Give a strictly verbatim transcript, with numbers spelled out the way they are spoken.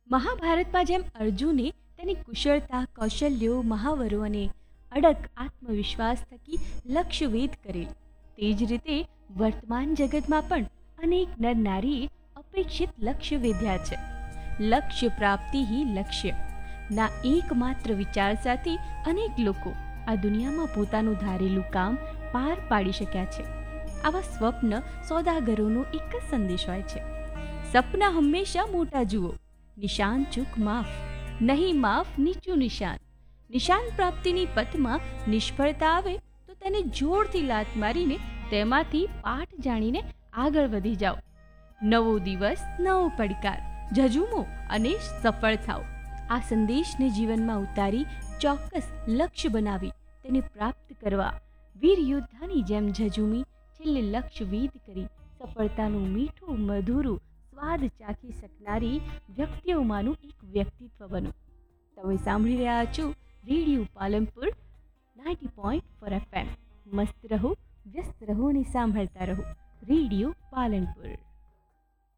મહાભારતમાં જેમ અર્જુને તેની કુશળતા, કૌશલ્યો, મહાવરો અને અડગ આત્મવિશ્વાસ થકી લક્ષ્યવેધ કરેલ, તે જ રીતે વર્તમાન જગતમાં પણ અનેક નર નારીએ અપેક્ષિત લક્ષ્ય વેધ્યા છે. લક્ષ્ય પ્રાપ્તિ હિ લક્ષ્ય ના એકમાત્ર વિચાર સાથે અનેક લોકો આ દુનિયામાં પોતાનું ધારેલું કામ પાર પાડી શક્યા છે. આવા સ્વપ્ન સોદાગરોનો એક જ સંદેશ હોય છે: સપના હંમેશા મોટા જુઓ, નિશાન ચૂક માફ, નહીં માફ નીચું નિશાન. નિશાન પ્રાપ્તિની પથમાં નિષ્ફળતા આવે તો તેને જોરથી લાત મારીને તેમાંથી પાઠ જાણીને આગળ વધી જાઓ. નવો દિવસ, નવો પડકાર, ઝઝુમો અને સફળ થાઓ. આ સંદેશને જીવનમાં ઉતારી ચોક્કસ લક્ષ્ય બનાવી તેને પ્રાપ્ત કરવા વીર યોદ્ધાની જેમ ઝઝુમી છેલ્લે લક્ષ્ય વેધ કરી સફળતાનું મીઠું મધુરું સ્વાદ ચાખી શકનારી વ્યક્તિઓમાંનું એક વ્યક્તિત્વ બનો. તમે સાંભળી રહ્યા છો radio Palanpur ninety point four F M. મસ્ત રહો, વ્યસ્ત રહો અને સાંભળતા રહો રેડિયો પાલનપુર.